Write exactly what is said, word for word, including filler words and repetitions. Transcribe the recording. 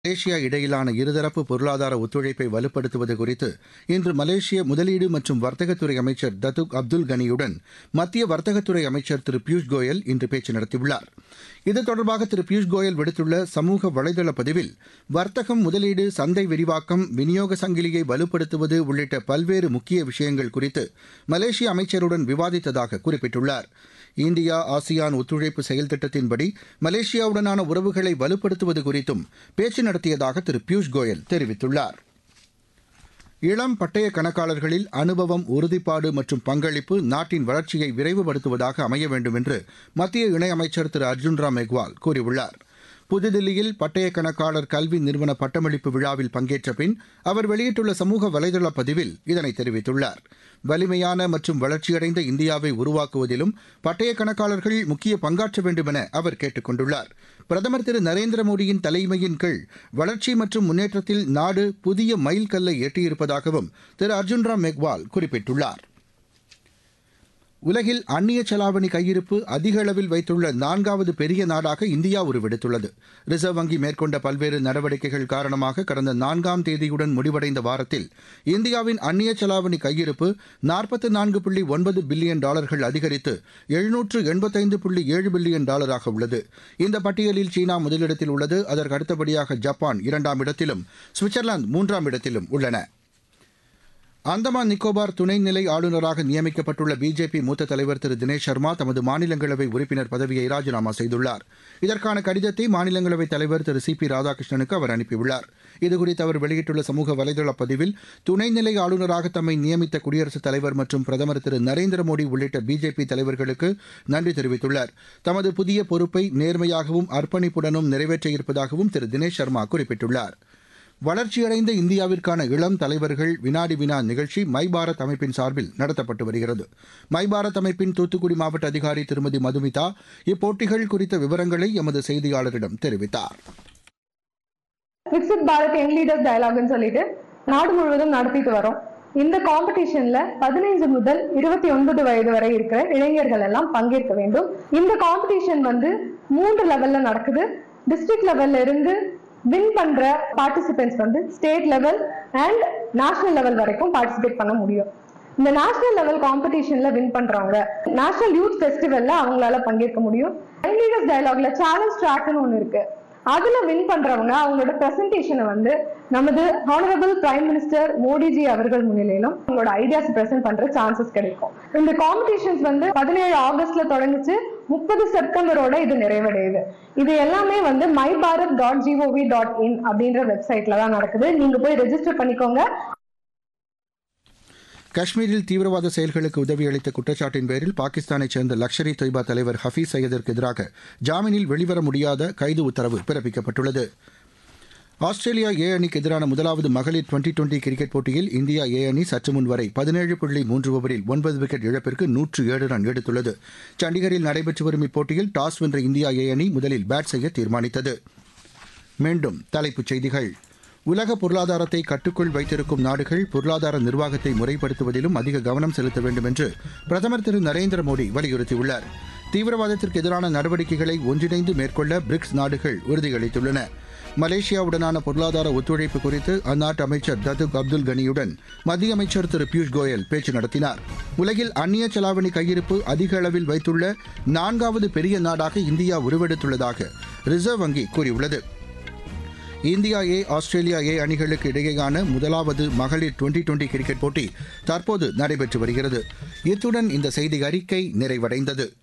Malaysia இடையிலான இருதரப்பு பொருளாதார ஒத்துழைப்பை வலுப்படுத்துவது குறித்து இன்று மலேசிய முதலீடு மற்றும் வர்த்தகத்துறை அமைச்சர் டத்துக் அப்துல் கனியுடன் மத்திய வர்த்தகத்துறை அமைச்சர் திரு பியூஷ் கோயல் இன்று பேச்சு நடத்தியுள்ளார். இது தொடர்பாக திரு பியூஷ் கோயல் விடுத்துள்ள சமூக வலைதள பதிவில், வர்த்தகம், முதலீடு, சந்தை விரிவாக்கம், விநியோக சங்கிலியை வலுப்படுத்துவது உள்ளிட்ட பல்வேறு முக்கிய விஷயங்கள் குறித்து மலேசிய அமைச்சருடன் விவாதித்ததாக குறிப்பிட்டுள்ளார். இந்தியா ஆசியான் ஒத்துழைப்பு செயல் திட்டத்தின்படி மலேசியாவுடனான உறவுகளை வலுப்படுத்துவது குறித்தும் பேச்சு நடத்தியதாக திரு பியூஷ் கோயல் தெரிவித்துள்ளார். இளம் பட்டய கணக்காளர்களில் அனுபவம், உறுதிப்பாடு மற்றும் பங்களிப்பு நாட்டின் வளர்ச்சியை விரைவுபடுத்துவதாக அமைய வேண்டும் என்று மத்திய இணையமைச்சர் திரு அர்ஜுன் ராம் மெக்வால் கூறியுள்ளார். புதுதில்லியில் பட்டய கணக்காளர் கல்வி நிறுவன பட்டமளிப்பு விழாவில் பங்கேற்ற பின் அவர் வெளியிட்டுள்ள சமூக வலைதள பதிவில் இதனை தெரிவித்துள்ளார். வலிமையான மற்றும் வளர்ச்சியடைந்த இந்தியாவை உருவாக்குவதிலும் பட்டய கணக்காளர்கள் முக்கிய பங்காற்ற வேண்டும் என அவர் கேட்டுக் கொண்டுள்ளார். பிரதமர் திரு நரேந்திர மோடியின் தலைமையின் கீழ் வளர்ச்சி மற்றும் முன்னேற்றத்தில் நாடு புதிய மைல்கல்லை எட்டியிருப்பதாகவும் திரு அர்ஜுன் ராம் மெக்வால் குறிப்பிட்டுள்ளார். உலகில் அந்நிய செலாவணி கையிருப்பு அதிக அளவில் வைத்துள்ள நான்காவது பெரிய நாடாக இந்தியா உருவெடுத்துள்ளது. ரிசர்வ் வங்கி மேற்கொண்ட பல்வேறு நடவடிக்கைகள் காரணமாக கடந்த நான்காம் தேதியுடன் முடிவடைந்த வாரத்தில் இந்தியாவின் அந்நிய செலாவணி கையிருப்பு நாற்பத்து நான்கு புள்ளி ஒன்பது பில்லியன் டாலர்கள் அதிகரித்து எழுநூற்று எண்பத்தைந்து புள்ளி ஏழு பில்லியன் டாலராக உள்ளது. இந்த பட்டியலில் சீனா முதலிடத்தில் உள்ளது. அதற்கு அடுத்தபடியாக ஜப்பான் இரண்டாம் இடத்திலும் சுவிட்சர்லாந்து மூன்றாம் இடத்திலும் உள்ளன. அந்தமான் நிக்கோபார் துணைநிலை ஆளுநராக நியமிக்கப்பட்டுள்ள பிஜேபி மூத்த தலைவர் திரு தினேஷ் சர்மா தமது மாநிலங்களவை உறுப்பினர் பதவியை ராஜினாமா செய்துள்ளார். இதற்கான கடிதத்தை மாநிலங்களவைத் தலைவர் திரு சி பி ராதாகிருஷ்ணனுக்கு அவர் அனுப்பியுள்ளார். இதுகுறித்து அவர் வெளியிட்டுள்ள சமூக வலைதள பதிவில், துணைநிலை ஆளுநராக தம்மை நியமித்த குடியரசுத் தலைவர் மற்றும் பிரதமர் திரு நரேந்திர மோடி உள்ளிட்ட பிஜேபி தலைவர்களுக்கு நன்றி தெரிவித்துள்ளார். தமது புதிய பொறுப்பை நேர்மையாகவும் அர்ப்பணிப்புடனும் நிறைவேற்ற இருப்பதாகவும் திரு தினேஷ் சர்மா குறிப்பிட்டுள்ளார். வளர்ச்சியடைந்த இந்தியாவிற்கான இளம் தலைவர்கள் வினாடி வினா நிகழ்ச்சி மை பாரத் அமைப்பின் சார்பில் நடத்தப்பட்டு வருகிறது. மை பாரத் அமைப்பின் தூத்துக்குடி மாவட்ட அதிகாரி திருமதி மதுமிதா இப்போட்டிகள் குறித்த விவரங்களை எமது செய்தியாளரிடம் தெரிவித்தார். விக்சித் பாரத் யங் லீடர்ஸ் டயலாக்னு சொல்லிட்டு நாடு முழுவதும் நடத்திட்டு வரோம். இந்த காம்படிஷன்ல பதினைந்து முதல் இருபத்தி ஒன்பது வயது வரை இருக்கிற இளைஞர்கள் எல்லாம் பங்கேற்க வேண்டும். இந்த காம்படிஷன் வந்து மூன்று லெவல்ல நடக்குது. டிஸ்ட்ரிக்ட் லெவல்ல இருந்து வின் பண்ற பார்ட்டிசிபென்ட்ஸ் வந்து state level and national level வரைக்கும் பார்ட்டிசிபேட் பண்ண முடியும். இந்த நேஷனல் லெவல் காம்படிஷன்ல வின் பண்றவங்க நேஷனல் யூத் ஃபெஸ்டிவல்ல அவங்களால பங்கேற்க முடியும். யங் லீடர்ஸ் டயலாக்ல சேலஞ்ச் ட்ராக்னு ஒன்று இருக்கு. அதுல வின் பண்றவங்க அவங்களோட பிரசன்டேஷனை வந்து நமது ஹானரபிள் பிரைம் மினிஸ்டர் மோடிஜி அவர்கள் முன்னிலையிலும் அவங்களோட ஐடியாஸ் பிரசன்ட் பண்ற சான்சஸ் கிடைக்கும். இந்த காம்படிஷன்ஸ் வந்து பதினேழு ஆகஸ்ட்ல தொடங்குச்சு. முப்பது செப்டம்பரோட இது நிறைவடையுது. இது எல்லாமே வந்து my Bharat dot gov dot in அப்படின்ற வெப்சைட்ல தான் நடக்குது. நீங்க போய் ரெஜிஸ்டர் பண்ணிக்கோங்க. காஷ்மீரில் தீவிரவாத செயல்களுக்கு உதவியளித்த குற்றச்சாட்டின் பேரில் பாகிஸ்தானைச் சேர்ந்த லஷ்கர் இ தொய்பா தலைவர் ஹஃபீஸ் சையதிற்கு எதிராக ஜாமீனில் வெளிவர முடியாத கைது உத்தரவு பிறப்பிக்கப்பட்டுள்ளது. ஆஸ்திரேலியா ஏ அணிக்கு எதிரான முதலாவது மகளிர் டுவெண்டி டுவெண்டி கிரிக்கெட் போட்டியில் இந்தியா ஏ அணி சற்று முன் வரை பதினேழு புள்ளி மூன்று ஓவரில் ஒன்பது விக்கெட் இழப்பிற்கு நூற்று ஏழு ரன் எடுத்துள்ளது. சண்டிகரில் நடைபெற்று வரும் இப்போட்டியில் டாஸ் வென்ற இந்தியா ஏ அணி முதலில் பேட் செய்ய தீர்மானித்தது. மீண்டும் தலைப்புச் செய்திகள். உலக பொருளாதாரத்தை கட்டுக்குள் வைத்திருக்கும் நாடுகள் பொருளாதார நிர்வாகத்தை முறைப்படுத்துவதிலும் அதிக கவனம் செலுத்த வேண்டும் என்று பிரதமர் திரு நரேந்திர மோடி வலியுறுத்தியுள்ளார். தீவிரவாதத்திற்கு எதிரான நடவடிக்கைகளை ஒன்றிணைந்து மேற்கொள்ள பிரிக்ஸ் நாடுகள் உறுதியளித்துள்ளன. மலேசியாவுடனான பொருளாதார ஒத்துழைப்பு குறித்து அந்நாட்டு அமைச்சர் டத்துக் அப்துல் கனியுடன் மத்திய அமைச்சர் திரு பியூஷ் கோயல் பேச்சு நடத்தினார். உலகில் அந்நிய செலாவணி கையிருப்பு அதிக அளவில் வைத்துள்ள நான்காவது பெரிய நாடாக இந்தியா உருவெடுத்துள்ளதாக ரிசர்வ் வங்கி கூறியுள்ளது. இந்தியா ஏ ஆஸ்திரேலியா ஏ அணிகளுக்கு இடையேயான முதலாவது மகளிர் டுவெண்டி டுவெண்டி கிரிக்கெட் போட்டி தற்போது நடைபெற்று வருகிறது. இத்துடன் இந்த செய்தி அறிக்கை நிறைவடைந்தது.